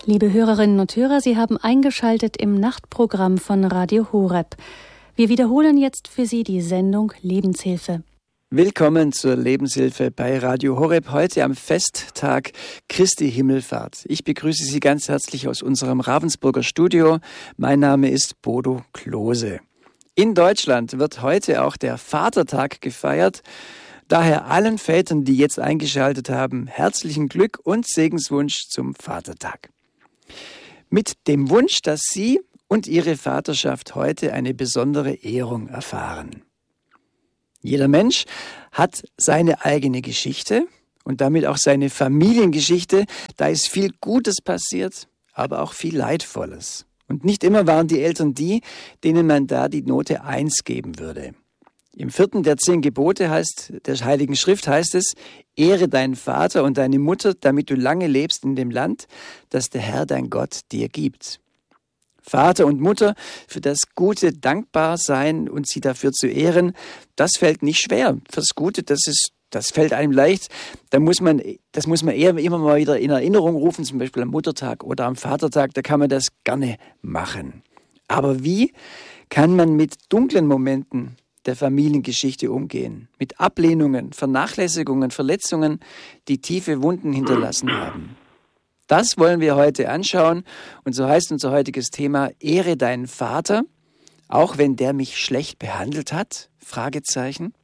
Liebe Hörerinnen und Hörer, Sie haben eingeschaltet im Nachtprogramm von Radio Horeb. Wir wiederholen jetzt für Sie die Sendung Lebenshilfe. Willkommen zur Lebenshilfe bei Radio Horeb, heute am Festtag Christi Himmelfahrt. Ich begrüße Sie ganz herzlich aus unserem Ravensburger Studio. Mein Name ist Bodo Klose. In Deutschland wird heute auch der Vatertag gefeiert. Daher allen Vätern, die jetzt eingeschaltet haben, herzlichen Glück und Segenswunsch zum Vatertag. Mit dem Wunsch, dass Sie und Ihre Vaterschaft heute eine besondere Ehrung erfahren. Jeder Mensch hat seine eigene Geschichte und damit auch seine Familiengeschichte. Da ist viel Gutes passiert, aber auch viel Leidvolles. Und nicht immer waren die Eltern die, denen man da die Note 1 geben würde. Im 4. der 10 Gebote der Heiligen Schrift heißt es: Ehre deinen Vater und deine Mutter, damit du lange lebst in dem Land, das der Herr dein Gott dir gibt. Vater und Mutter für das Gute dankbar sein und sie dafür zu ehren, das fällt nicht schwer. Fürs Gute, das fällt einem leicht. Das muss man eher immer mal wieder in Erinnerung rufen, zum Beispiel am Muttertag oder am Vatertag, da kann man das gerne machen. Aber wie kann man mit dunklen Momenten der Familiengeschichte umgehen? Mit Ablehnungen, Vernachlässigungen, Verletzungen, die tiefe Wunden hinterlassen haben. Das wollen wir heute anschauen und so heißt unser heutiges Thema: Ehre deinen Vater, auch wenn der mich schlecht behandelt hat? Fragezeichen.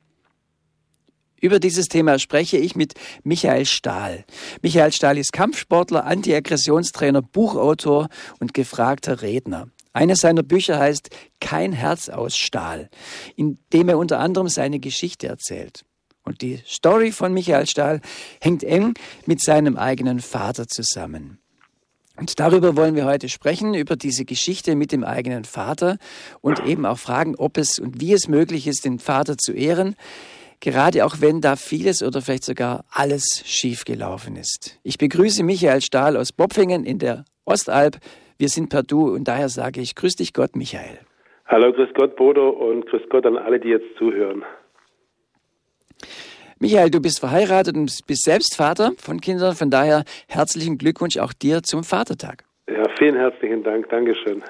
Über dieses Thema spreche ich mit Michael Stahl. Michael Stahl ist Kampfsportler, Anti-Aggressionstrainer, Buchautor und gefragter Redner. Eines seiner Bücher heißt Kein Herz aus Stahl, in dem er unter anderem seine Geschichte erzählt. Und die Story von Michael Stahl hängt eng mit seinem eigenen Vater zusammen. Und darüber wollen wir heute sprechen, über diese Geschichte mit dem eigenen Vater und eben auch fragen, ob es und wie es möglich ist, den Vater zu ehren, gerade auch wenn da vieles oder vielleicht sogar alles schiefgelaufen ist. Ich begrüße Michael Stahl aus Bopfingen in der Ostalb. Wir sind per Du und daher sage ich, grüß dich Gott, Michael. Hallo, grüß Gott, Bodo, und grüß Gott an alle, die jetzt zuhören. Michael, du bist verheiratet und bist selbst Vater von Kindern, von daher herzlichen Glückwunsch auch dir zum Vatertag. Ja, vielen herzlichen Dank, Dankeschön.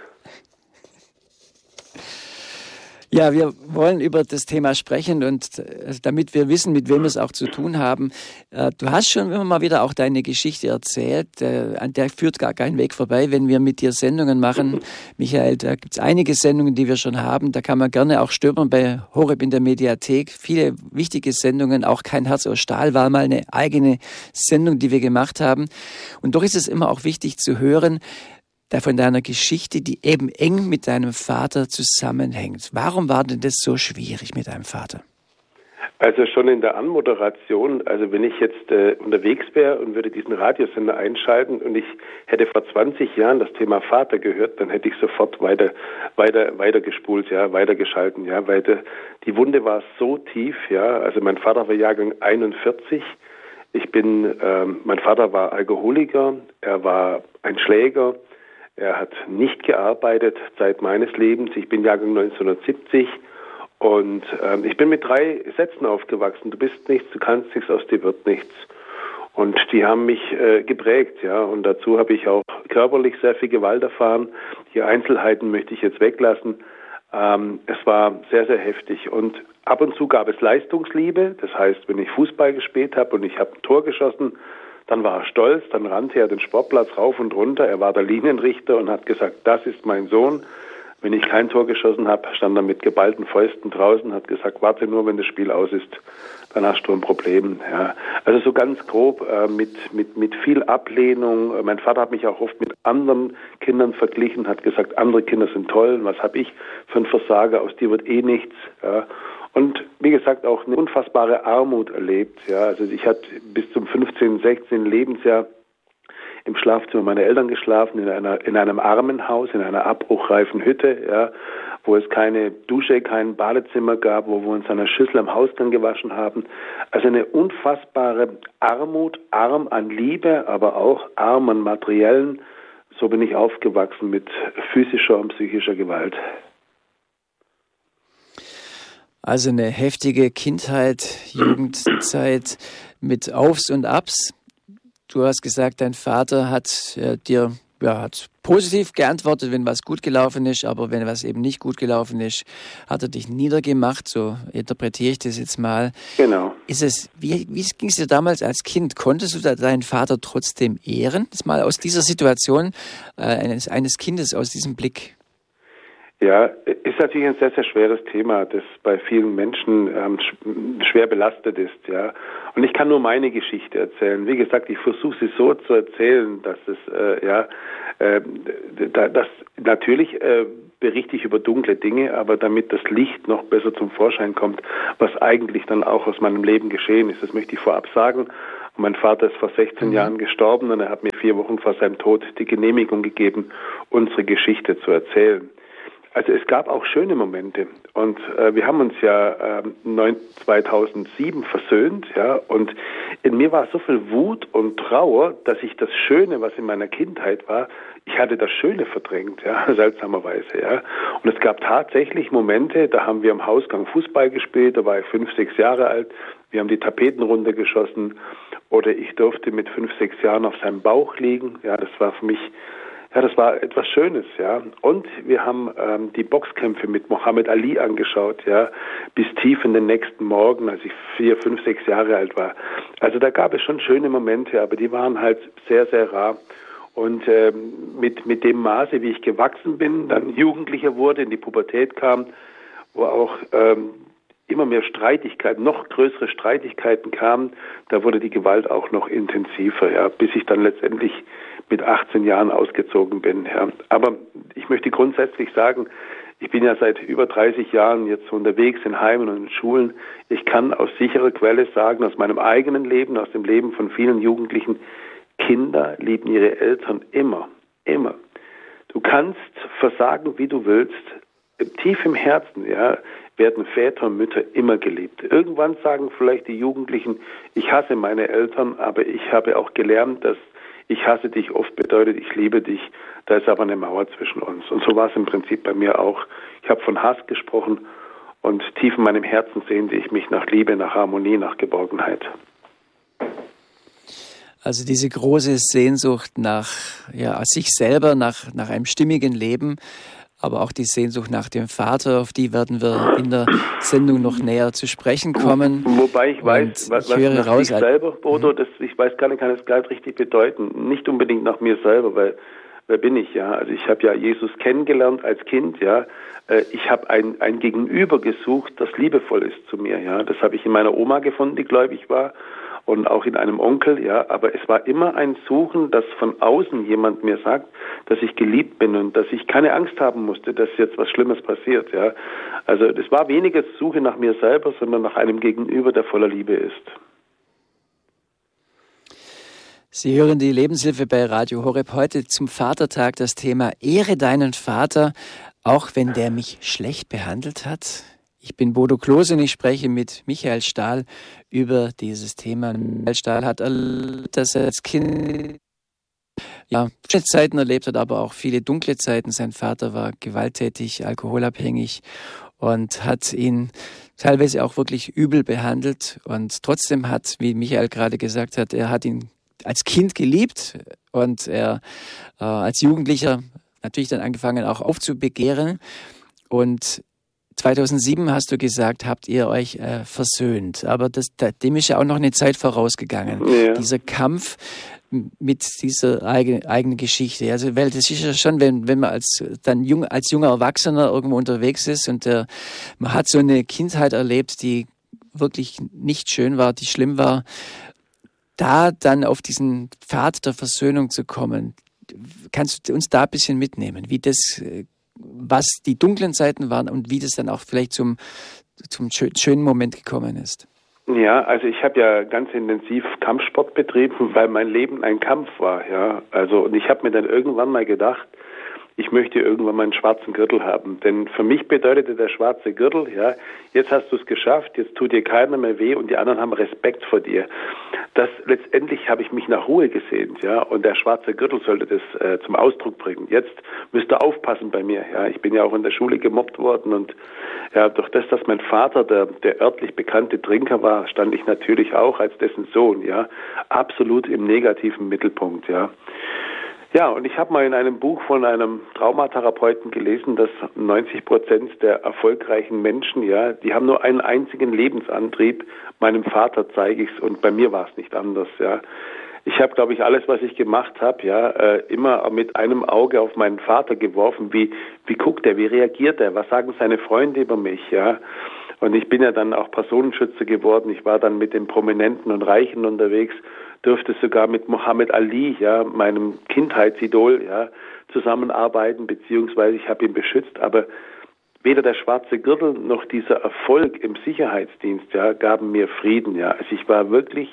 Ja, wir wollen über das Thema sprechen und damit wir wissen, mit wem wir es auch zu tun haben. Du hast schon immer mal wieder auch deine Geschichte erzählt, an der führt gar kein Weg vorbei, wenn wir mit dir Sendungen machen. Michael, da gibt es einige Sendungen, die wir schon haben, da kann man gerne auch stöbern bei Horeb in der Mediathek. Viele wichtige Sendungen, auch Kein Herz aus Stahl war mal eine eigene Sendung, die wir gemacht haben. Und doch ist es immer auch wichtig zu hören, von deiner Geschichte, die eben eng mit deinem Vater zusammenhängt. Warum war denn das so schwierig mit deinem Vater? Also schon in der Anmoderation, also wenn ich jetzt unterwegs wäre und würde diesen Radiosender einschalten und ich hätte vor 20 Jahren das Thema Vater gehört, dann hätte ich sofort weiter gespult, ja, weitergeschalten, ja, weil die Wunde war so tief, ja. Also mein Vater war Jahrgang 41. Mein Vater war Alkoholiker, er war ein Schläger. Er hat nicht gearbeitet Zeit meines Lebens. Ich bin Jahrgang 1970 und ich bin mit 3 Sätzen aufgewachsen. Du bist nichts, du kannst nichts, aus dir wird nichts. Und die haben mich geprägt, ja. Und dazu habe ich auch körperlich sehr viel Gewalt erfahren. Die Einzelheiten möchte ich jetzt weglassen. Es war sehr, sehr heftig. Und ab und zu gab es Leistungsliebe. Das heißt, wenn ich Fußball gespielt habe und ich habe ein Tor geschossen, dann war er stolz, dann rannte er den Sportplatz rauf und runter. Er war der Linienrichter und hat gesagt, das ist mein Sohn. Wenn ich kein Tor geschossen habe, stand er mit geballten Fäusten draußen, hat gesagt, warte nur, wenn das Spiel aus ist, dann hast du ein Problem. Ja. Also so ganz grob, mit viel Ablehnung. Mein Vater hat mich auch oft mit anderen Kindern verglichen, hat gesagt, andere Kinder sind toll, was habe ich für ein Versager, aus dir wird eh nichts. Ja. Und wie gesagt, auch eine unfassbare Armut erlebt. Ja, also ich hatte bis zum 15., 16. Lebensjahr im Schlafzimmer meiner Eltern geschlafen, in einem Armenhaus, in einer abbruchreifen Hütte, ja, wo es keine Dusche, kein Badezimmer gab, wo wir uns an einer Schüssel am Hausgang gewaschen haben. Also eine unfassbare Armut, arm an Liebe, aber auch arm an Materiellen. So bin ich aufgewachsen mit physischer und psychischer Gewalt. Also eine heftige Kindheit, Jugendzeit mit Aufs und Abs. Du hast gesagt, dein Vater hat dir hat positiv geantwortet, wenn was gut gelaufen ist, aber wenn was eben nicht gut gelaufen ist, hat er dich niedergemacht, so interpretiere ich das jetzt mal. Genau. Wie ging es dir damals als Kind? Konntest du deinen Vater trotzdem ehren? Das mal aus dieser Situation eines Kindes, aus diesem Blick. Ja, ist natürlich ein sehr, sehr schweres Thema, das bei vielen Menschen schwer belastet ist, ja. Und ich kann nur meine Geschichte erzählen. Wie gesagt, ich versuche sie so zu erzählen, dass das natürlich berichte ich über dunkle Dinge, aber damit das Licht noch besser zum Vorschein kommt, was eigentlich dann auch aus meinem Leben geschehen ist. Das möchte ich vorab sagen. Mein Vater ist vor 16 Jahren gestorben und er hat mir 4 Wochen vor seinem Tod die Genehmigung gegeben, unsere Geschichte zu erzählen. Also es gab auch schöne Momente und wir haben uns ja 2007 versöhnt, ja, und in mir war so viel Wut und Trauer, dass ich das Schöne, was in meiner Kindheit war, ich hatte das Schöne verdrängt, ja, seltsamerweise, ja. Und es gab tatsächlich Momente, da haben wir am Hausgang Fußball gespielt, da war ich 5, 6 Jahre alt, wir haben die Tapeten runtergeschossen oder ich durfte mit 5, 6 Jahren auf seinem Bauch liegen, ja, das war für mich, ja, das war etwas Schönes, ja. Und wir haben die Boxkämpfe mit Muhammad Ali angeschaut, ja, bis tief in den nächsten Morgen, als ich 4, 5, 6 Jahre alt war. Also da gab es schon schöne Momente, aber die waren halt sehr, sehr rar. Und mit dem Maße, wie ich gewachsen bin, dann Jugendlicher wurde, in die Pubertät kam, wo auch immer mehr Streitigkeiten, noch größere Streitigkeiten kamen, da wurde die Gewalt auch noch intensiver, ja, bis ich dann letztendlich mit 18 Jahren ausgezogen bin, ja. Aber ich möchte grundsätzlich sagen, ich bin ja seit über 30 Jahren jetzt unterwegs in Heimen und in Schulen. Ich kann aus sicherer Quelle sagen, aus meinem eigenen Leben, aus dem Leben von vielen Jugendlichen, Kinder lieben ihre Eltern immer, immer. Du kannst versagen, wie du willst. Tief im Herzen, ja, werden Väter und Mütter immer geliebt. Irgendwann sagen vielleicht die Jugendlichen, ich hasse meine Eltern, aber ich habe auch gelernt, dass ich hasse dich oft bedeutet, ich liebe dich. Da ist aber eine Mauer zwischen uns. Und so war es im Prinzip bei mir auch. Ich habe von Hass gesprochen und tief in meinem Herzen sehnte ich mich nach Liebe, nach Harmonie, nach Geborgenheit. Also diese große Sehnsucht nach sich selber, nach einem stimmigen Leben, aber auch die Sehnsucht nach dem Vater, auf die werden wir in der Sendung noch näher zu sprechen kommen. Wobei ich weiß, was nach sich selber, Bodo, ich weiß kann es gar nicht richtig bedeuten. Nicht unbedingt nach mir selber, weil wer bin ich, ja? Also ich habe ja Jesus kennengelernt als Kind, ja. Ich habe ein Gegenüber gesucht, das liebevoll ist zu mir, ja. Das habe ich in meiner Oma gefunden, die gläubig war. Und auch in einem Onkel, ja, aber es war immer ein Suchen, dass von außen jemand mir sagt, dass ich geliebt bin und dass ich keine Angst haben musste, dass jetzt was Schlimmes passiert, ja. Also es war weniger Suche nach mir selber, sondern nach einem Gegenüber, der voller Liebe ist. Sie hören die Lebenshilfe bei Radio Horeb. Heute zum Vatertag das Thema Ehre deinen Vater, auch wenn der mich schlecht behandelt hat. Ich bin Bodo Klose und ich spreche mit Michael Stahl über dieses Thema. Michael Stahl hat erlebt, dass er als Kind schöne Zeiten erlebt hat, aber auch viele dunkle Zeiten. Sein Vater war gewalttätig, alkoholabhängig und hat ihn teilweise auch wirklich übel behandelt. Und trotzdem hat, wie Michael gerade gesagt hat, er hat ihn als Kind geliebt und er als Jugendlicher natürlich dann angefangen auch aufzubegehren. Und 2007 hast du gesagt, habt ihr euch versöhnt. Aber dem ist ja auch noch eine Zeit vorausgegangen. Ja. Dieser Kampf mit dieser eigenen Geschichte. Also, weil das ist ja schon, wenn man als junger Erwachsener irgendwo unterwegs ist und man hat so eine Kindheit erlebt, die wirklich nicht schön war, die schlimm war, da dann auf diesen Pfad der Versöhnung zu kommen. Kannst du uns da ein bisschen mitnehmen, was die dunklen Seiten waren und wie das dann auch vielleicht zum schönen Moment gekommen ist? Ja, also ich habe ja ganz intensiv Kampfsport betrieben, weil mein Leben ein Kampf war, ja. Also und ich habe mir dann irgendwann mal gedacht, ich möchte irgendwann mal einen schwarzen Gürtel haben. Denn für mich bedeutete der schwarze Gürtel, ja, jetzt hast du es geschafft, jetzt tut dir keiner mehr weh und die anderen haben Respekt vor dir. Das letztendlich habe ich mich nach Ruhe gesehnt, ja, und der schwarze Gürtel sollte das zum Ausdruck bringen. Jetzt müsst ihr aufpassen bei mir, ja. Ich bin ja auch in der Schule gemobbt worden und ja, durch das, dass mein Vater der örtlich bekannte Trinker war, stand ich natürlich auch als dessen Sohn, ja, absolut im negativen Mittelpunkt, ja. Ja, und ich habe mal in einem Buch von einem Traumatherapeuten gelesen, dass 90% der erfolgreichen Menschen, ja, die haben nur einen einzigen Lebensantrieb. Meinem Vater zeige ich es und bei mir war es nicht anders, ja. Ich habe, glaube ich, alles, was ich gemacht habe, ja, immer mit einem Auge auf meinen Vater geworfen. Wie guckt er, wie reagiert er, was sagen seine Freunde über mich, ja. Und ich bin ja dann auch Personenschützer geworden. Ich war dann mit den Prominenten und Reichen unterwegs, durfte sogar mit Muhammad Ali, ja, meinem Kindheitsidol, ja, zusammenarbeiten, beziehungsweise ich habe ihn beschützt. Aber weder der schwarze Gürtel noch dieser Erfolg im Sicherheitsdienst, ja, gaben mir Frieden, ja. Also ich war wirklich,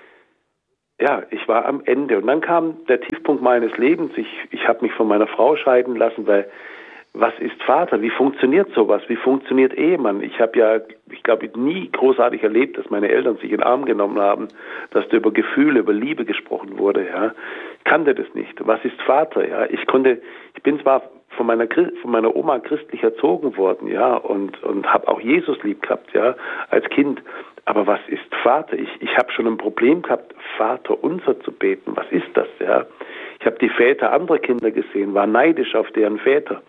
ja, ich war am Ende. Und dann kam der Tiefpunkt meines Lebens. Ich habe mich von meiner Frau scheiden lassen, weil was ist Vater? Wie funktioniert sowas? Wie funktioniert Ehemann? Ich glaube, nie großartig erlebt, dass meine Eltern sich in den Arm genommen haben, dass da über Gefühle, über Liebe gesprochen wurde, ja. Ich kannte das nicht. Was ist Vater? Ja, ich bin zwar von meiner Oma christlich erzogen worden, ja, und habe auch Jesus lieb gehabt, ja, als Kind. Aber was ist Vater? Ich habe schon ein Problem gehabt, Vater unser zu beten. Was ist das, ja? Ich habe die Väter anderer Kinder gesehen, war neidisch auf deren Väter.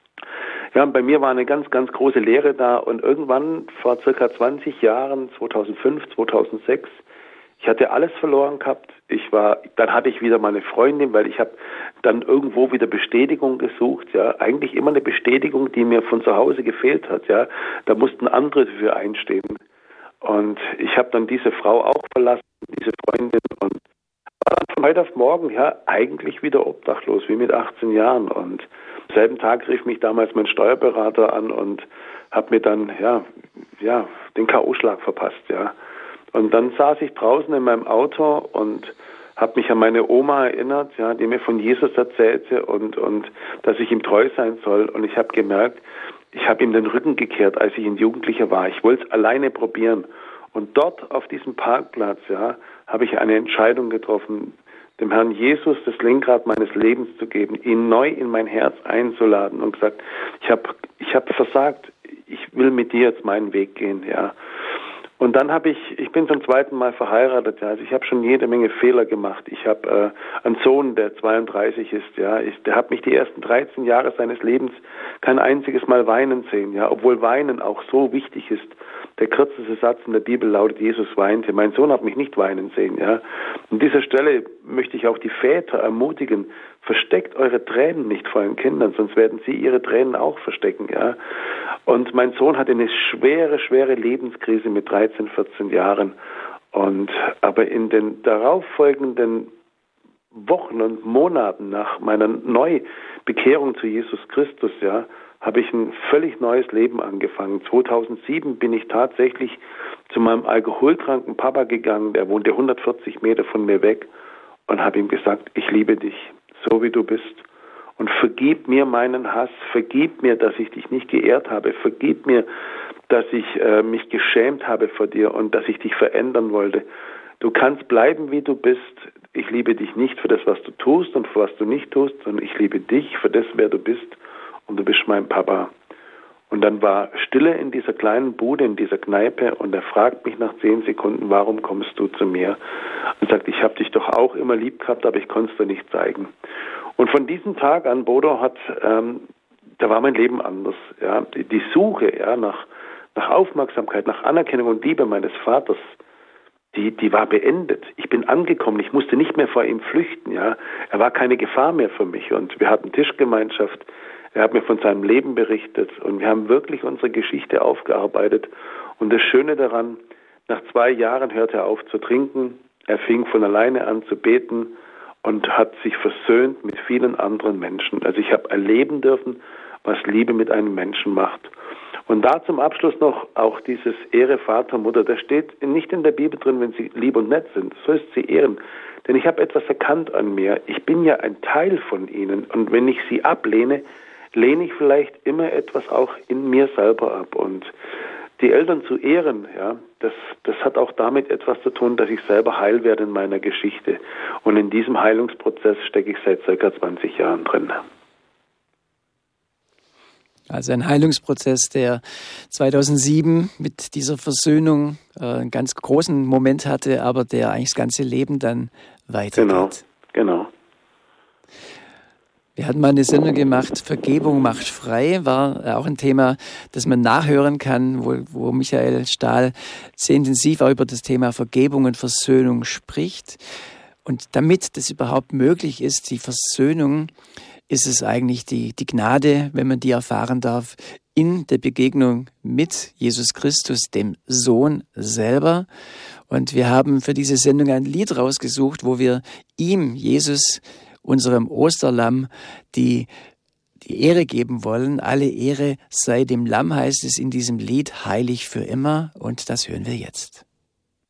Ja, und bei mir war eine ganz, ganz große Lehre da und irgendwann vor circa 20 Jahren, 2005, 2006, ich hatte alles verloren gehabt. Dann hatte ich wieder meine Freundin, weil ich habe dann irgendwo wieder Bestätigung gesucht, ja, eigentlich immer eine Bestätigung, die mir von zu Hause gefehlt hat, ja. Da mussten andere dafür einstehen. Und ich habe dann diese Frau auch verlassen, diese Freundin, und war dann von heute auf morgen, ja, eigentlich wieder obdachlos, wie mit 18 Jahren. Und am selben Tag rief mich damals mein Steuerberater an und hat mir dann, ja, den K.O.-Schlag verpasst, ja. Und dann saß ich draußen in meinem Auto und habe mich an meine Oma erinnert, ja, die mir von Jesus erzählte und dass ich ihm treu sein soll. Und ich habe gemerkt, ich habe ihm den Rücken gekehrt, als ich ein Jugendlicher war. Ich wollte es alleine probieren. Und dort auf diesem Parkplatz, ja, habe ich eine Entscheidung getroffen, dem Herrn Jesus das Lenkrad meines Lebens zu geben, ihn neu in mein Herz einzuladen und gesagt, ich hab versagt, ich will mit dir jetzt meinen Weg gehen, ja. Und dann ich bin zum zweiten Mal verheiratet, ja, also ich habe schon jede Menge Fehler gemacht. Ich habe einen Sohn, der 32 ist, ja, der hat mich die ersten 13 Jahre seines Lebens kein einziges Mal weinen sehen, ja, obwohl Weinen auch so wichtig ist. Der kürzeste Satz in der Bibel lautet, Jesus weinte. Mein Sohn hat mich nicht weinen sehen, ja. An dieser Stelle möchte ich auch die Väter ermutigen, versteckt eure Tränen nicht vor euren Kindern, sonst werden sie ihre Tränen auch verstecken, ja. Und mein Sohn hatte eine schwere Lebenskrise mit 13, 14 Jahren. Aber in den darauffolgenden Wochen und Monaten nach meiner Neubekehrung zu Jesus Christus, ja, habe ich ein völlig neues Leben angefangen. 2007 bin ich tatsächlich zu meinem alkoholkranken Papa gegangen, der wohnte 140 Meter von mir weg, und habe ihm gesagt, ich liebe dich, so wie du bist. Und vergib mir meinen Hass, vergib mir, dass ich dich nicht geehrt habe, vergib mir, dass ich mich geschämt habe vor dir und dass ich dich verändern wollte. Du kannst bleiben, wie du bist. Ich liebe dich nicht für das, was du tust und für was du nicht tust, sondern ich liebe dich für das, wer du bist, und du bist mein Papa. Und dann war Stille in dieser kleinen Bude, in dieser Kneipe, und er fragt mich nach 10 Sekunden, warum kommst du zu mir? Und sagt, ich habe dich doch auch immer lieb gehabt, aber ich konnte es dir nicht zeigen. Und von diesem Tag an, Bodo, da war mein Leben anders. Ja. Die Suche, ja, nach Aufmerksamkeit, nach Anerkennung und Liebe meines Vaters, die war beendet. Ich bin angekommen, ich musste nicht mehr vor ihm flüchten. Ja. Er war keine Gefahr mehr für mich, und wir hatten Tischgemeinschaft. Er hat mir von seinem Leben berichtet, und wir haben wirklich unsere Geschichte aufgearbeitet. Und das Schöne daran, nach 2 Jahren hörte er auf zu trinken, er fing von alleine an zu beten und hat sich versöhnt mit vielen anderen Menschen. Also ich habe erleben dürfen, was Liebe mit einem Menschen macht. Und da zum Abschluss noch auch dieses Ehre Vater, Mutter. Das steht nicht in der Bibel drin, wenn sie lieb und nett sind. So ist sie ehren. Denn ich habe etwas erkannt an mir. Ich bin ja ein Teil von ihnen. Und wenn ich sie ablehne, lehne ich vielleicht immer etwas auch in mir selber ab. Und die Eltern zu ehren, ja, das hat auch damit etwas zu tun, dass ich selber heil werde in meiner Geschichte. Und in diesem Heilungsprozess stecke ich seit ca. 20 Jahren drin. Also ein Heilungsprozess, der 2007 mit dieser Versöhnung einen ganz großen Moment hatte, aber der eigentlich das ganze Leben dann weitergeht. Genau. Wir hatten mal eine Sendung gemacht, Vergebung macht frei, war auch ein Thema, das man nachhören kann, wo Michael Stahl sehr intensiv auch über das Thema Vergebung und Versöhnung spricht. Und damit das überhaupt möglich ist, die Versöhnung, ist es eigentlich die Gnade, wenn man die erfahren darf, in der Begegnung mit Jesus Christus, dem Sohn selber. Und wir haben für diese Sendung ein Lied rausgesucht, wo wir ihm, Jesus, unserem Osterlamm, die Ehre geben wollen. Alle Ehre sei dem Lamm, heißt es in diesem Lied, heilig für immer. Und das hören wir jetzt.